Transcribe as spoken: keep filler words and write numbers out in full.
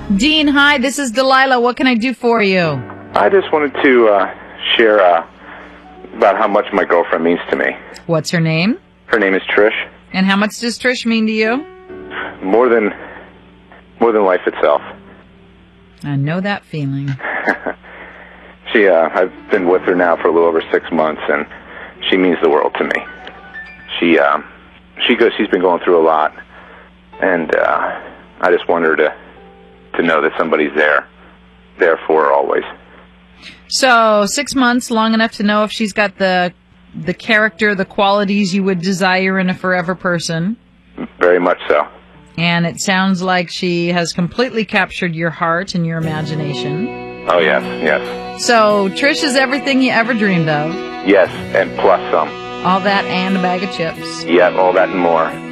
Dean, hi, this is Delilah. What can I do for you? I just wanted to uh, share uh, about how much my girlfriend means to me. What's her name? Her name is Trish. And how much does Trish mean to you? More than, more than life itself. I know that feeling. she, uh, I've been with her now for a little over six months, and she means the world to me. She, um, she goes. She's been going through a lot, and uh, I just want her to, to know that somebody's there, there for her always. So six months, long enough to know if she's got the, the character, the qualities you would desire in a forever person. Very much so. And it sounds like she has completely captured your heart and your imagination. Oh, yes, yes. So Trish is everything you ever dreamed of. Yes, and plus some. All that and a bag of chips. Yeah, all that and more.